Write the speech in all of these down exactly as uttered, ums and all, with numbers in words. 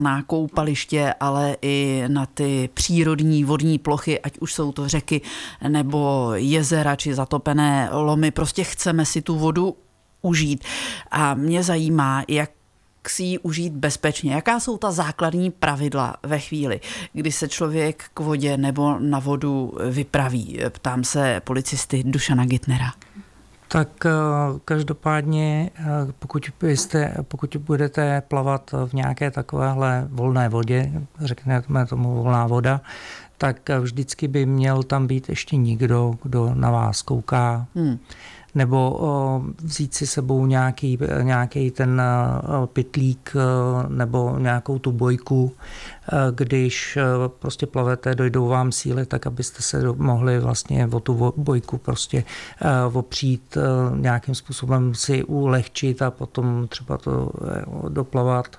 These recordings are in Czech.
na koupaliště, ale i na ty přírodní vodní plochy, ať už jsou to řeky nebo jezera či zatopené lomy. Prostě chceme si tu vodu užít. A mě zajímá, jak si ji užít bezpečně. Jaká jsou ta základní pravidla ve chvíli, kdy se člověk k vodě nebo na vodu vypraví? Ptám se policisty Dušana Gytnera. Tak každopádně, pokud, byste, pokud budete plavat v nějaké takovéhle volné vodě, řekněme tomu volná voda, tak vždycky by měl tam být ještě někdo, kdo na vás kouká. Hmm. Nebo o, vzít si sebou nějaký, nějaký ten o, pytlík o, nebo nějakou tu bojku, o, když o, prostě plavete, dojdou vám síly, tak abyste se do, mohli vlastně o tu bojku prostě o, opřít, o, nějakým způsobem si ulehčit a potom třeba to o, doplavat.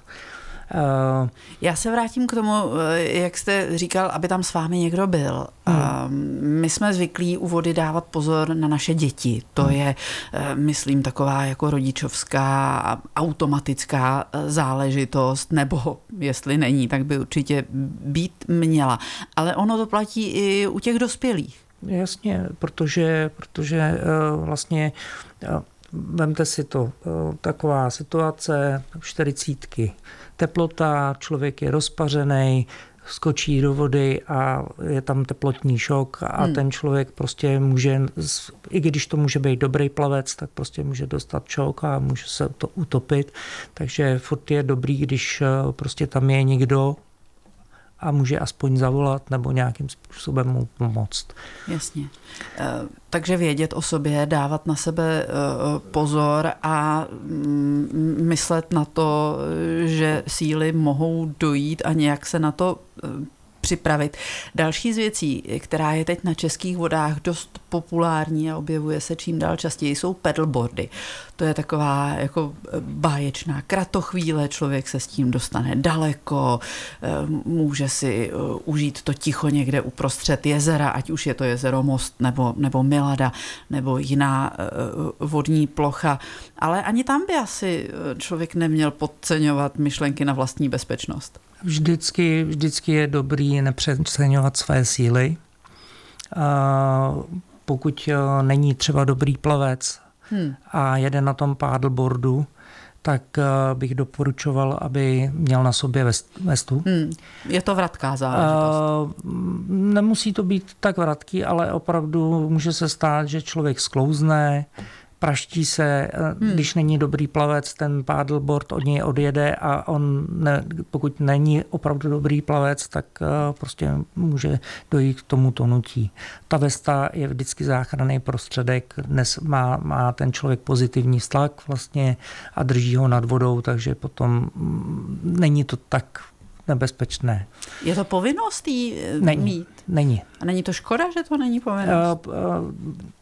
Já se vrátím k tomu, jak jste říkal, aby tam s vámi někdo byl. Hmm. My jsme zvyklí u vody dávat pozor na naše děti. To hmm. je, myslím, taková jako rodičovská, automatická záležitost, nebo jestli není, tak by určitě být měla. Ale ono to platí i u těch dospělých. Jasně, protože, protože vlastně vemte si to, taková situace, čtyřicítky, teplota, člověk je rozpařený, skočí do vody a je tam teplotní šok a hmm. ten člověk prostě může, i když to může být dobrý plavec, tak prostě může dostat šok a může se to utopit. Takže furt je dobrý, když prostě tam je někdo a může aspoň zavolat nebo nějakým způsobem mu pomoct. Jasně. Takže vědět o sobě, dávat na sebe pozor a myslet na to, že síly mohou dojít a nějak se na to připravit. Další z věcí, která je teď na českých vodách dost populární a objevuje se čím dál častěji, jsou paddleboardy. To je taková jako báječná kratochvíle, člověk se s tím dostane daleko, může si užít to ticho někde uprostřed jezera, ať už je to jezero Most nebo, nebo Milada nebo jiná vodní plocha. Ale ani tam by asi člověk neměl podceňovat myšlenky na vlastní bezpečnost. Vždycky, vždycky je dobrý nepřeceňovat své síly. Pokud není třeba dobrý plavec hmm. a jede na tom paddleboardu, tak bych doporučoval, aby měl na sobě vestu. Hmm. Je to vratká záležitost? Nemusí to být tak vratký, ale opravdu může se stát, že člověk sklouzne, praští se, hmm. když není dobrý plavec, ten paddleboard od něj odjede a on, ne, pokud není opravdu dobrý plavec, tak uh, prostě může dojít k tomu tonutí. Ta vesta je vždycky záchranný prostředek, dnes má, má ten člověk pozitivní tlak vlastně a drží ho nad vodou, takže potom mm, není to tak nebezpečné. Je to povinnost jí není, mít? Není. A není to škoda, že to není povinnost? Uh, uh,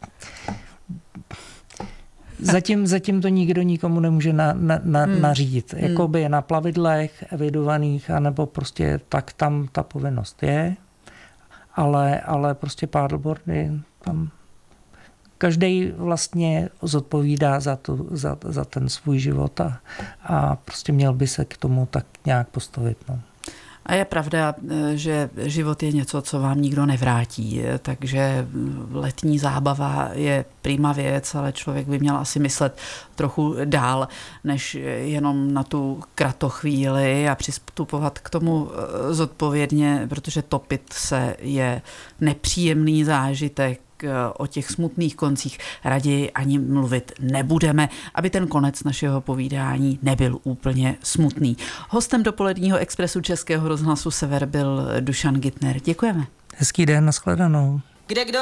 Zatím, zatím to nikdo nikomu nemůže na, na, na, hmm. nařídit. Jakoby na plavidlech evidovaných, anebo prostě tak tam ta povinnost je, ale, ale prostě paddleboardy tam každý vlastně zodpovídá za, tu, za, za ten svůj život a, a prostě měl by se k tomu tak nějak postavit. No. A je pravda, že život je něco, co vám nikdo nevrátí, takže letní zábava je prima věc, ale člověk by měl asi myslet trochu dál, než jenom na tu kratochvíli a přistupovat k tomu zodpovědně, protože topit se je nepříjemný zážitek. O těch smutných koncích raději ani mluvit nebudeme, aby ten konec našeho povídání nebyl úplně smutný. Hostem dopoledního Expressu Českého rozhlasu Sever byl Dušan Gytner. Děkujeme. Hezký den, nashledanou. Kde kdo